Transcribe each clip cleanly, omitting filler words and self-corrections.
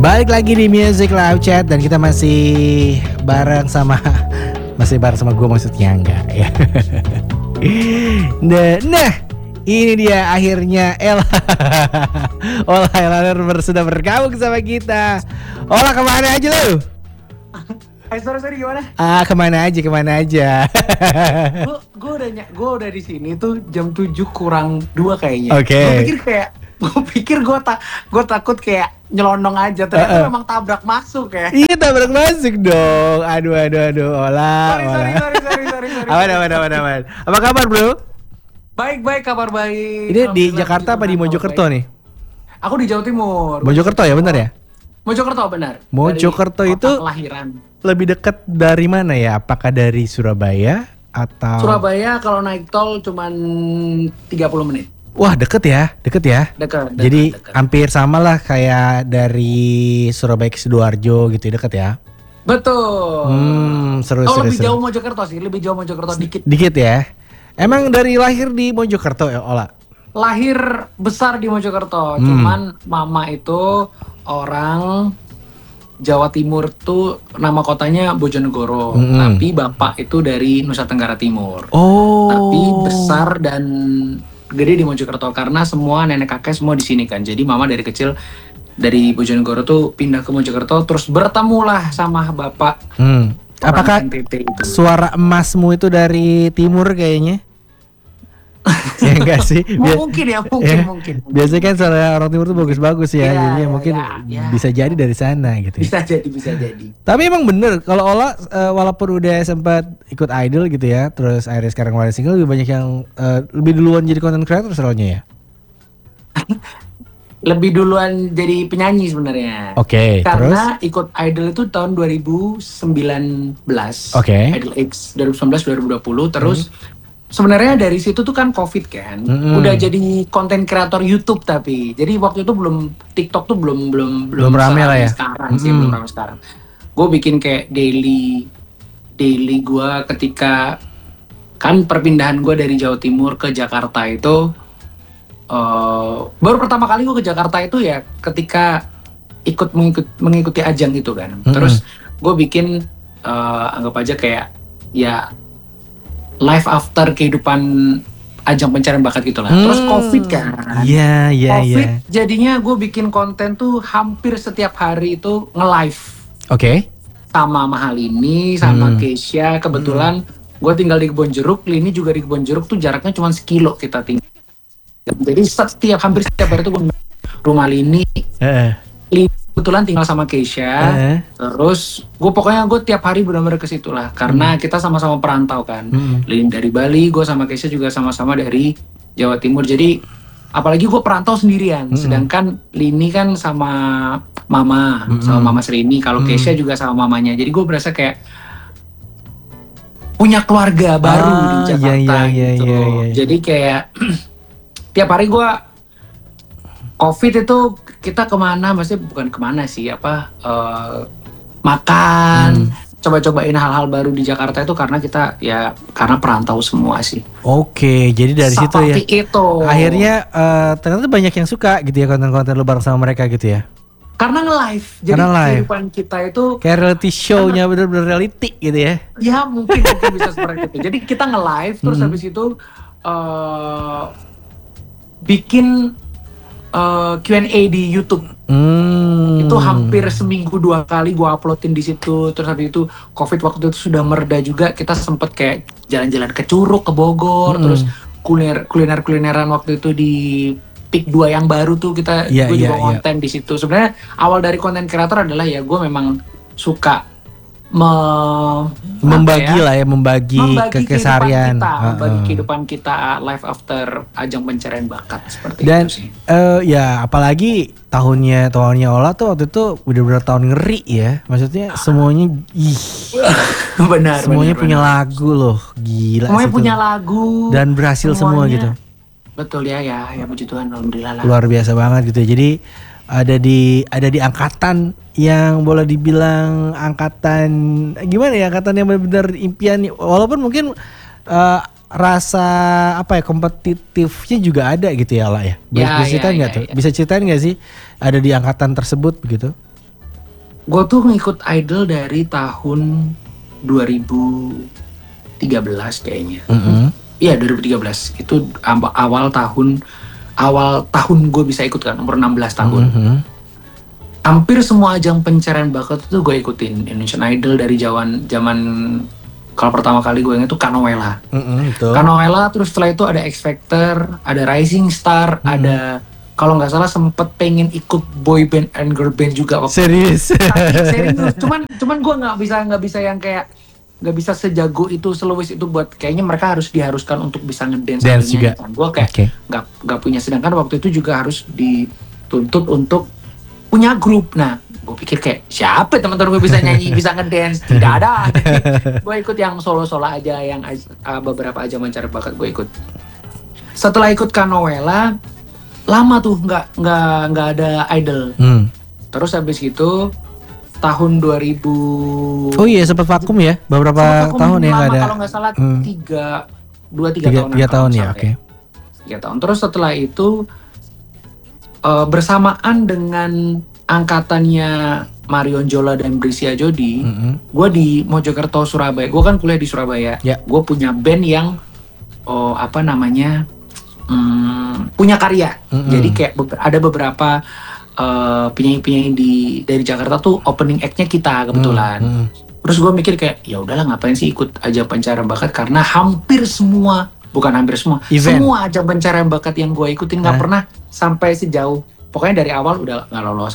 Balik lagi di Music Live Chat dan kita masih bareng sama gue maksudnya enggak ya. Nah, ini dia akhirnya Ella. Ella sudah bergabung sama kita. Olah kemana aja lu? Sorry gimana? Kemana aja. Gue udah di sini tuh jam 7 kurang 2 kayaknya. Oke. Gue pikir gue takut kayak nyelonong aja, ternyata memang tabrak masuk ya. Iya, tabrak masuk dong. Aduh. Olah. Sorry. Aman. Apa kabar, bro? Baik, kabar baik. Ini di Jakarta apa di Mojokerto nih? Aku di Jawa Timur. Mojokerto ya, benar ya? Mojokerto benar. Mojokerto itu kelahiran. Lebih dekat dari mana ya? Apakah dari Surabaya atau Surabaya kalau naik tol cuman 30 menit. Wah, deket ya. Dekat. Jadi hampir sama lah kayak dari Surabaya ke Sidoarjo gitu, deket ya. Betul. Seru. Lebih jauh Mojokerto sih, dikit. Dikit ya. Emang dari lahir di Mojokerto ya, Ola? Lahir besar di Mojokerto, cuman mama itu orang Jawa Timur tuh nama kotanya Bojonegoro, tapi bapak itu dari Nusa Tenggara Timur. Tapi besar dan gede di Mojokerto karena semua nenek kakek semua di sini kan. Jadi mama dari kecil dari Bojonegoro tuh pindah ke Mojokerto, terus bertemulah sama bapak. Apakah suara emasmu itu dari timur kayaknya? Ya enggak sih? Mungkin. Biasanya kan suara orang timur tuh bagus-bagus ya, jadinya mungkin bisa jadi dari sana gitu. Bisa jadi. Tapi emang bener kalau Ola walaupun udah sempat ikut idol gitu ya, terus akhirnya sekarang ngeluarin single, lebih banyak yang lebih duluan jadi content creator soalnya ya. Lebih duluan jadi penyanyi sebenarnya. Oke, karena terus? Ikut idol itu tahun 2019. Oke. Idol X 2019 2020 terus sebenarnya dari situ tuh kan COVID kan. Udah jadi konten kreator YouTube, tapi jadi waktu itu belum TikTok tuh belum rame lah ya. Sekarang sih belum rame sekarang. Gue bikin kayak daily gue ketika kan perpindahan gue dari Jawa Timur ke Jakarta itu baru pertama kali gue ke Jakarta itu ya ketika mengikuti ajang itu kan. Terus gue bikin anggap aja kayak ya life after kehidupan ajang pencarian bakat gitulah. Terus COVID kan. Iya. COVID jadinya gue bikin konten tuh hampir setiap hari itu nge-live. Oke. Sama Mahalini, sama Keisha. Kebetulan gue tinggal di Kebonjeruk, Lini juga di Kebonjeruk tuh jaraknya cuma 1 kilo kita tinggal. Jadi hampir setiap hari tuh gue rumah Lini. Lini kebetulan tinggal sama Keisha, terus gue tiap hari benar-benar ke situ lah, karena kita sama-sama perantau kan. Lini dari Bali, gue sama Keisha juga sama-sama dari Jawa Timur. Jadi apalagi gue perantau sendirian, sedangkan Lini kan sama mama, sama mama Srini. Kalau Keisha juga sama mamanya. Jadi gue berasa kayak punya keluarga baru di Jakarta gitu. Jadi kayak tiap hari gue COVID itu kita kemana, maksudnya bukan kemana sih, makan, coba-cobain hal-hal baru di Jakarta itu karena kita ya karena perantau semua sih. Oke, jadi dari situ ya. Seperti itu. Akhirnya ternyata banyak yang suka gitu ya konten-konten lu bareng sama mereka gitu ya. Karena nge-live, jadi kehidupan kita itu kayak reality show-nya bener-bener reality gitu ya. Ya mungkin bisa seperti itu. Jadi kita nge-live terus habis itu bikin Q&A di YouTube. Itu hampir seminggu 2 kali gue uploadin di situ. Terus habis itu COVID waktu itu sudah mereda juga, kita sempet kayak jalan-jalan ke Curug, ke Bogor, terus kulineran waktu itu di Pik 2 yang baru tuh gue juga konten di situ. Sebenarnya awal dari konten kreator adalah ya gue memang suka membagi keseharian kita, membagi kehidupan kita life after ajang pencarian bakat seperti dan, itu sih. Ya apalagi tahunnya Ola tuh waktu itu benar-benar tahun ngeri ya. Maksudnya semuanya benar. Semuanya punya lagu loh, gila. Semuanya punya lagu dan berhasil semua gitu. Betul ya puji Tuhan, alhamdulillah lah. Luar biasa banget gitu ya. Jadi ada di angkatan yang boleh dibilang angkatan gimana ya, angkatan yang benar-benar impian, walaupun mungkin rasa kompetitifnya juga ada gitu ya lah ya. Bisa ceritain nggak tuh? Bisa ceritain nggak sih ada di angkatan tersebut begitu? Gue tuh ngikut Idol dari tahun 2013 kayaknya. Iya 2013 itu awal tahun gue bisa ikut kan, umur 16 tahun. Hampir semua ajang pencarian bakat itu gue ikutin. Indonesian Idol dari zaman kalau pertama kali gue ingat itu Kanoela. Kanoela, terus setelah itu ada X Factor, ada Rising Star, ada kalau nggak salah sempet pengen ikut boy band and girl band juga waktu. Serius. Serius. Cuman gue nggak bisa yang kayak nggak bisa sejago itu, seluwes itu buat kayaknya mereka diharuskan untuk bisa ngedance juga. Gue kayak nggak punya, sedangkan waktu itu juga harus dituntut untuk punya grup. Nah, gue pikir kayak siapa teman-teman gue bisa nyanyi, bisa ngedance, tidak ada. Gue ikut yang solo-solo aja, yang beberapa aja mencari bakat gue ikut. Setelah ikut Kanoela, lama tuh nggak ada idol. Terus habis itu tahun 2000. Oh iya, sempat vakum ya beberapa tahun ya nggak ada. Kalau nggak salah 3 tahun. 3 tahun ya, oke. 3 tahun. Terus setelah itu bersamaan dengan angkatannya Marion Jola dan Brisya Jody, gue di Mojokerto, Surabaya. Gue kan kuliah di Surabaya. Gue punya band yang punya karya. Jadi kayak ada beberapa penyanyi-penyanyi dari Jakarta tuh opening act-nya kita kebetulan. Terus gue mikir kayak ya udahlah, ngapain sih ikut aja pencarian bakat, karena semua ajang pencarian bakat yang gue ikutin nggak pernah sampai sejauh. Pokoknya dari awal udah nggak lolos,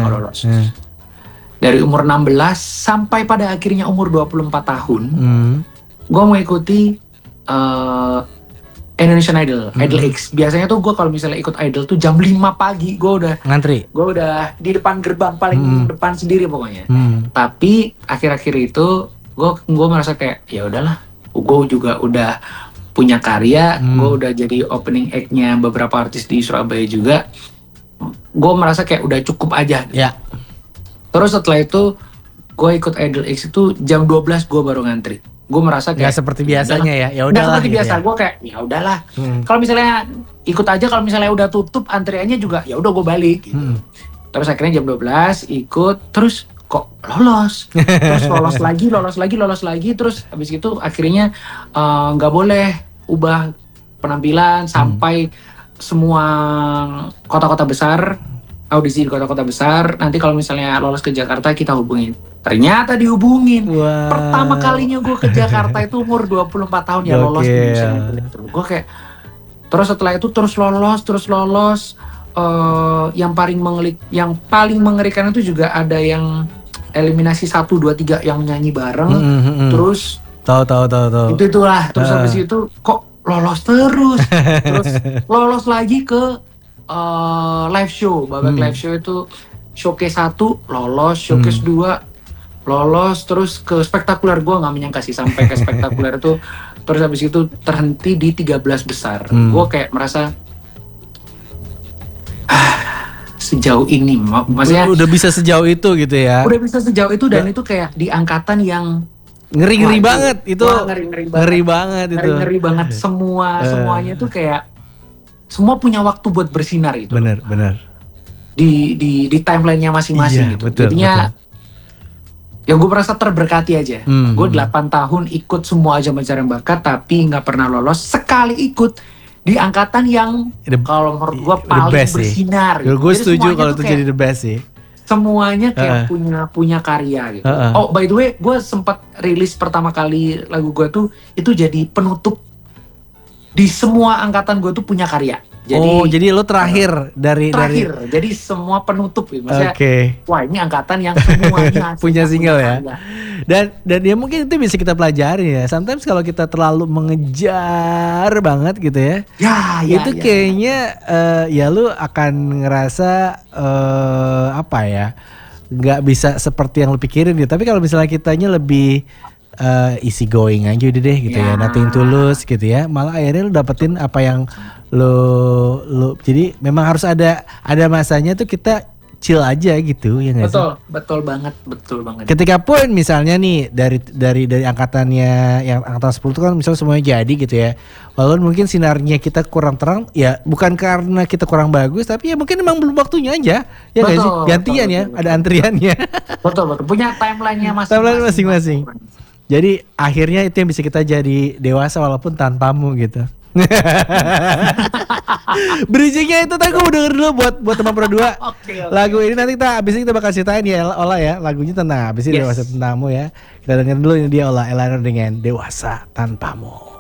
Dari umur 16 sampai pada akhirnya umur 24 tahun, gue mengikuti Indonesian Idol, Idol X. Biasanya tuh gue kalau misalnya ikut Idol tuh jam 5 pagi gue udah ngantri. Gue udah di depan gerbang paling depan sendiri pokoknya. Tapi akhir-akhir itu gue merasa kayak ya udahlah, gue juga udah punya karya, gue udah jadi opening act-nya beberapa artis di Surabaya juga. Gue merasa kayak udah cukup aja. Ya. Terus setelah itu gue ikut Idol X itu jam 12 gue baru ngantri. Gue merasa kayak nggak seperti biasanya ya udahlah. Nggak seperti biasa, gue kayak ya udahlah. Kalau misalnya ikut aja, kalau misalnya udah tutup antriannya juga ya udah gue balik. Gitu. Terus akhirnya jam 12 ikut, terus kok lolos, terus lolos lagi, terus habis itu akhirnya nggak boleh ubah penampilan sampai semua kota-kota besar, audisi di kota-kota besar. Nanti kalau misalnya lolos ke Jakarta kita hubungin. Ternyata dihubungin. Wow. Pertama kalinya gue ke Jakarta itu umur 24 tahun ya lolos di Indonesia. Gue kayak terus setelah itu terus lolos. Yang paling mengerikan itu juga ada yang eliminasi 1, 2, 3 yang nyanyi bareng. Terus tahu. Itulah. Terus habis itu kok lolos terus lolos lagi ke live show. Babak live show itu showcase 1 lolos, showcase 2 lolos, terus ke spektakuler. Gue nggak menyangka sih sampai ke spektakuler itu. Terus habis itu terhenti di 13 besar. Gue kayak merasa sejauh ini, maksudnya udah bisa sejauh itu gitu ya. Udah bisa sejauh itu, dan itu kayak di angkatan yang ngeri banget itu. Ngeri banget semuanya tuh kayak semua punya waktu buat bersinar gitu. Bener. Di timelinenya masing-masing gitu. Jadinya ya gue merasa terberkati aja. Gue 8 tahun ikut semua ajang pencarian bakat tapi nggak pernah lolos. Sekali ikut di angkatan yang kalau menurut gue paling bersinar. Gue setuju kalau itu jadi the best sih. Semuanya kayak punya karya gitu. Oh by the way, gue sempat rilis pertama kali lagu gue tuh itu jadi penutup di semua angkatan gue tuh punya karya. Jadi lo terakhir dari jadi semua penutup gitu. Maksudnya, wah ini angkatan yang semuanya punya single ya. Dan ya mungkin itu bisa kita pelajari ya. Sometimes kalau kita terlalu mengejar banget gitu ya. Itu kayaknya ya lu akan ngerasa nggak bisa seperti yang lu pikirin gitu. Tapi kalau misalnya kitanya lebih easy going aja udah deh gitu ya, nothing tulus gitu ya, malah akhirnya lu dapetin apa yang lu jadi memang harus ada masanya tuh kita chill aja gitu ya nggak sih? Betul banget. Ketika pun misalnya nih dari angkatannya yang angkatan 10 itu kan misalnya semuanya jadi gitu ya. Walaupun mungkin sinarnya kita kurang terang ya bukan karena kita kurang bagus tapi ya mungkin emang belum waktunya aja. Ya nggak sih? Gantian ya, ada antriannya. Betul. Punya timelinenya Timeline masing-masing. Jadi akhirnya itu yang bisa kita jadi dewasa walaupun tanpamu gitu. Bridgingnya itu tadi gue mau denger dulu buat teman berdua. Oke. Lagu ini nanti abis ini kita bakal ceritain ya Ola ya. Lagunya tentang abis ini Dewasa Tanpamu ya. Kita denger dulu ini dia Ola Elanor dengan Dewasa Tanpamu.